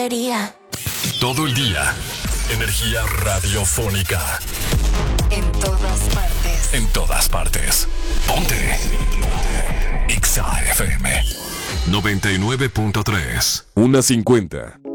quería. Todo el día, energía radiofónica. En todas partes. En todas partes. Ponte. Exa FM 99.3. 1:50.